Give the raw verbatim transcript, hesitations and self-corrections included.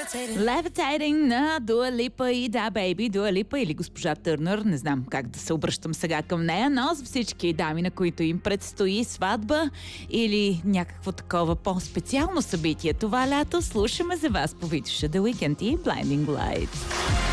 Levitating на Дуа Липа и да, бейби, Дуа Липа или госпожа Търнър. Не знам как да се обръщам сега към нея, но за всички дами, на които им предстои сватба или някакво такова по-специално събитие това лято, слушаме за вас по Витоша The Weeknd и Blinding Lights.